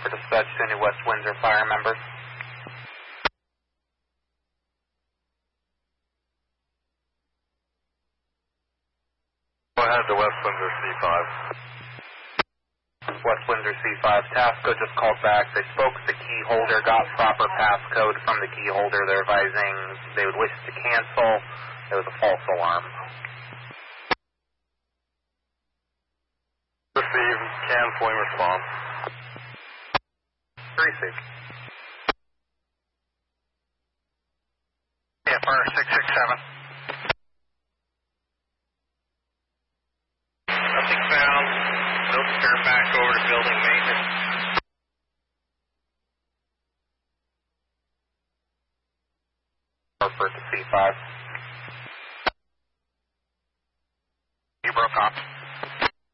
for dispatch to any West Windsor fire members. Go ahead to West Windsor C5. West Windsor C5, Tasco just called back. They spoke to the key holder, got proper passcode from the key holder. They're advising they would wish to cancel. It was a false alarm. Receive, canceling response. Receive. AFR 667. Nothing found. Nope, turn back over to building maintenance. Harper to C5. You broke off.